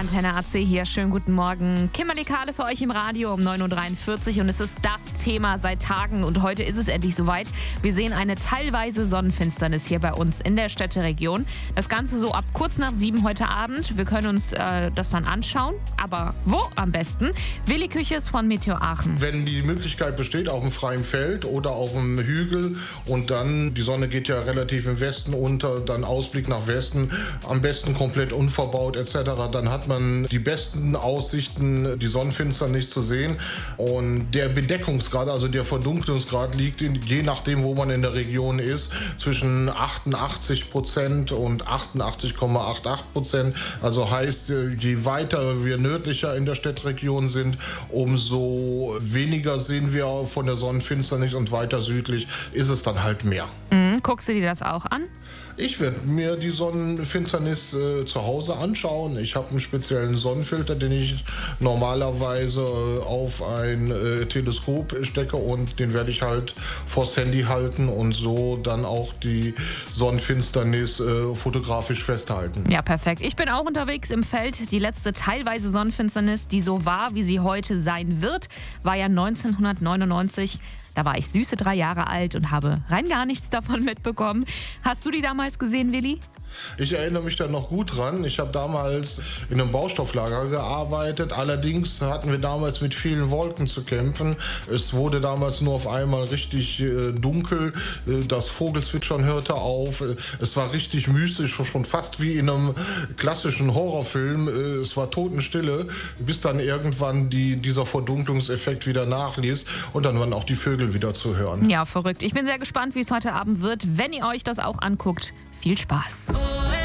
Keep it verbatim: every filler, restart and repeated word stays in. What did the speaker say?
Antenne A C hier, schönen guten Morgen. Kimberly Kahle für euch im Radio um neun Uhr dreiundvierzig und es ist das Thema seit Tagen und heute ist es endlich soweit. Wir sehen eine teilweise Sonnenfinsternis hier bei uns in der Städteregion. Das Ganze so ab kurz nach sieben heute Abend. Wir können uns äh, das dann anschauen, aber wo am besten? Willi Küches von Meteor Aachen. Wenn die Möglichkeit besteht, auf dem freien Feld oder auf dem Hügel und dann, die Sonne geht ja relativ im Westen unter, dann Ausblick nach Westen, am besten komplett unverbaut et cetera, dann hat man die besten Aussichten, die Sonnenfinsternis zu sehen. Und der Bedeckungsgrad, also der Verdunkelungsgrad liegt, in, je nachdem, wo man in der Region ist, zwischen achtundachtzig Prozent und achtundachtzig Komma achtundachtzig Prozent. Also heißt, je weiter wir nördlicher in der Städteregion sind, umso weniger sehen wir von der Sonnenfinsternis und weiter südlich ist es dann halt mehr. Mhm, guckst du dir das auch an? Ich werde mir die Sonnenfinsternis äh, zu Hause anschauen. Ich habe einen speziellen Sonnenfilter, den ich normalerweise äh, auf ein äh, Teleskop stecke und den werde ich halt vors Handy halten und so dann auch die Sonnenfinsternis äh, fotografisch festhalten. Ja, perfekt. Ich bin auch unterwegs im Feld. Die letzte teilweise Sonnenfinsternis, die so war, wie sie heute sein wird, war ja neunzehnhundertneunundneunzig. Da war ich süße drei Jahre alt und habe rein gar nichts davon mitbekommen. Hast du die damals gesehen, Willi? Ich erinnere mich da noch gut dran. Ich habe damals in einem Baustofflager gearbeitet. Allerdings hatten wir damals mit vielen Wolken zu kämpfen. Es wurde damals nur auf einmal richtig äh, dunkel. Äh, das Vogelzwitschern hörte auf. Äh, es war richtig mystisch, schon fast wie in einem klassischen Horrorfilm. Äh, es war Totenstille, bis dann irgendwann die, dieser Verdunklungseffekt wieder nachließ und dann waren auch die Vögel wieder zu hören. Ja, verrückt. Ich bin sehr gespannt, wie es heute Abend wird. Wenn ihr euch das auch anguckt, viel Spaß.